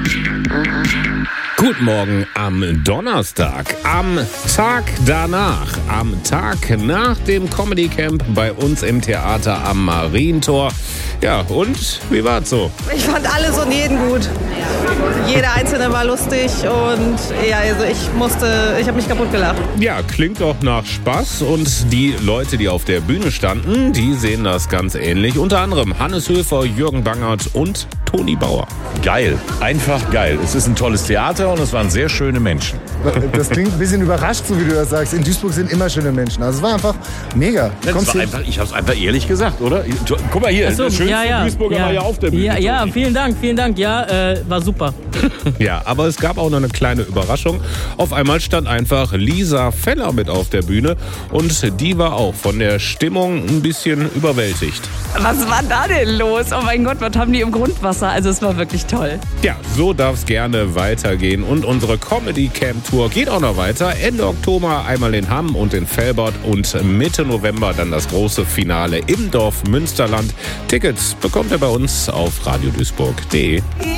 Guten Morgen am Donnerstag, am Tag danach, am Tag nach dem Comedy Camp bei uns im Theater am Marientor. Ja, und wie war's so? Ich fand alles und jeden gut. Jeder Einzelne war lustig und ja, also ich habe mich kaputt gelacht. Ja, klingt doch nach Spaß und die Leute, die auf der Bühne standen, die sehen das ganz ähnlich. Unter anderem Hannes Höfer, Jürgen Bangert und Toni Bauer. Geil, einfach geil. Es ist ein tolles Theater und es waren sehr schöne Menschen. Das klingt ein bisschen überrascht, so wie du das sagst. In Duisburg sind immer schöne Menschen. Also es war einfach mega. Ich habe es einfach ehrlich gesagt, oder? Guck mal hier, das schönste Duisburger war ja auf der Bühne. Ja, vielen Dank. Ja, war super. Ja, aber es gab auch noch eine kleine Überraschung. Auf einmal stand einfach Lisa Feller mit auf der Bühne und die war auch von der Stimmung ein bisschen überwältigt. Was war da denn los? Oh mein Gott, was haben die im Grundwasser? Also es war wirklich toll. Ja, so darf es gerne weitergehen und unsere Comedy Camp Tour geht auch noch weiter. Ende Oktober einmal in Hamm und in Velbert und Mitte November dann das große Finale im Dorf Münsterland. Tickets bekommt ihr bei uns auf radioduisburg.de.